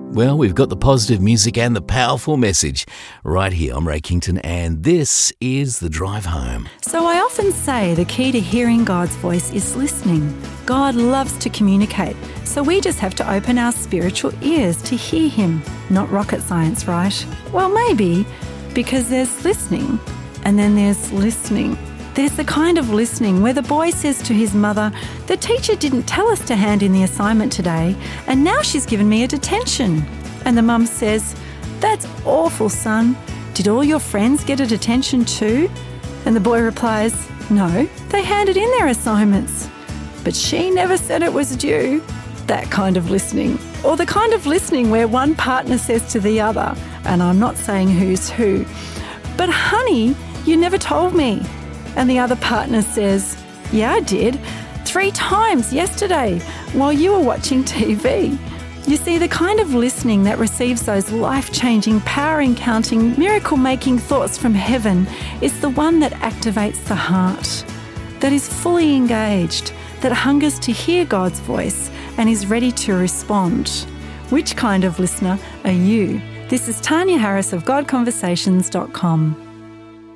Well, we've got the positive music and the powerful message right here. I'm Ray Kington, and this is The Drive Home. So I often say the key to hearing God's voice is listening. God loves to communicate, so we just have to open our spiritual ears to hear him. Not rocket science, right? Well, maybe, because there's listening and then there's listening. There's the kind of listening where the boy says to his mother, "The teacher didn't tell us to hand in the assignment today, and now she's given me a detention." And the mum says, "That's awful, son. Did all your friends get a detention too?" And the boy replies, "No, they handed in their assignments. But she never said it was due." That kind of listening. Or the kind of listening where one partner says to the other, and I'm not saying who's who, "But honey, you never told me." And the other partner says, "Yeah, I did, 3 times yesterday while you were watching TV." You see, the kind of listening that receives those life-changing, power-encounting, miracle-making thoughts from heaven is the one that activates the heart, that is fully engaged, that hungers to hear God's voice and is ready to respond. Which kind of listener are you? This is Tanya Harris of GodConversations.com.